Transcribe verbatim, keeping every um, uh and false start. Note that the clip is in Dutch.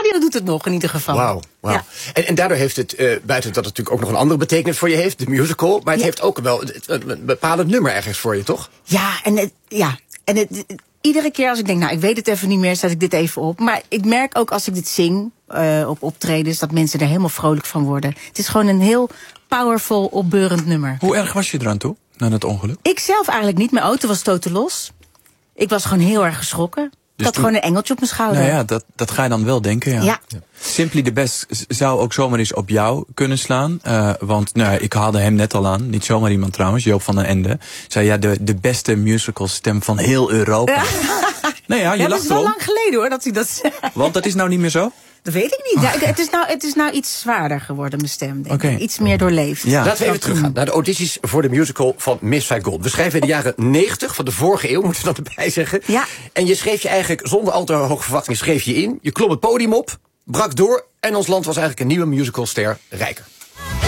Claudia doet het nog in ieder geval. Wauw. Wow. Ja. En, en daardoor heeft het, uh, buiten dat het natuurlijk ook nog een andere betekenis voor je heeft, de musical, maar het Ja. heeft ook wel een, een bepalend nummer ergens voor je, toch? Ja, en het, ja, en het, het- iedere keer als ik denk, nou, ik weet het even niet meer, zet ik dit even op. Maar ik merk ook als ik dit zing uh, op optredens, dat mensen er helemaal vrolijk van worden. Het is gewoon een heel powerful, opbeurend nummer. Hoe erg was je eraan toe, na het ongeluk? Ik zelf eigenlijk niet. Mijn auto was totaal los. Ik was gewoon heel erg geschrokken. Ik Dus had toen- gewoon een engeltje op mijn schouder. Nou ja, dat, dat ga je dan wel denken, ja. Ja. Simply the Best z- zou ook zomaar eens op jou kunnen slaan. Uh, want nou, ja, ik haalde hem net al aan. Niet zomaar iemand trouwens, Joop van den Ende. Zei ja, de, de beste musicalstem van heel Europa. Ja. Nee, ja, je Ja, dat lacht is wel erom. lang geleden hoor, dat hij dat zei. Want dat is nou niet meer zo? Dat weet ik niet. Ja, het, is nou, het is nou iets zwaarder geworden, mijn stem, denk Oké. ik. Iets meer doorleefd. Ja. Laten we even teruggaan naar de audities voor de musical van Miss Saigon. We schrijven in de jaren negentig van de vorige eeuw, moeten we dan erbij zeggen. Ja. En je schreef je eigenlijk zonder al te hoge verwachtingen schreef je in. Je klom het podium op, brak door en ons land was eigenlijk een nieuwe musicalster rijker.